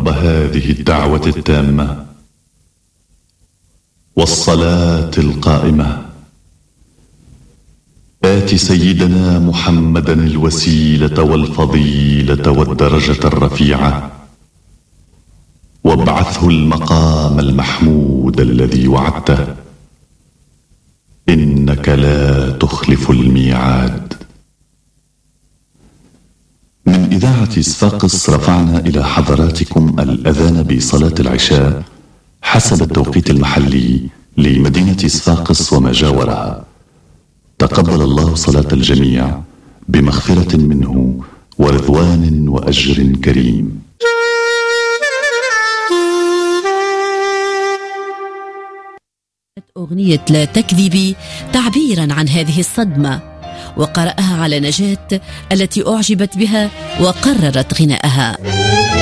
رب هذه الدعوة التامة والصلاة القائمة آت سيدنا محمدا الوسيلة والفضيلة والدرجة الرفيعة وابعثه المقام المحمود الذي وعدته إنك لا تخلف الميعاد. من إذاعة صفاقس رفعنا إلى حضراتكم الأذان بصلاة العشاء حسب التوقيت المحلي لمدينة صفاقس وما جاورها. تقبل الله صلاة الجميع بمغفرة منه ورضوان وأجر كريم. أغنية لا تكذبي تعبيرا عن هذه الصدمة، وقرأها على نجاة التي أعجبت بها وقررت غناءها.